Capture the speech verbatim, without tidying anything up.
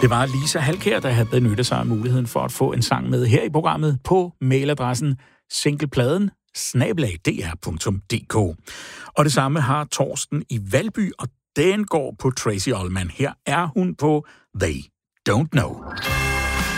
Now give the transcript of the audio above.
Det var Lisa Halkær, der havde benyttet sig af muligheden for at få en sang med her i programmet på mailadressen singlepladen snabel-a d r punktum d k. Og det samme har Torsten i Valby, og den går på Tracy Ullman. Her er hun på They Don't Know.